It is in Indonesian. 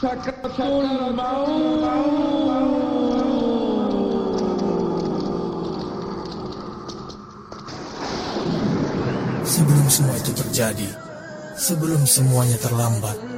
Sakratul maut. Sebelum semua itu terjadi, sebelum semuanya terlambat,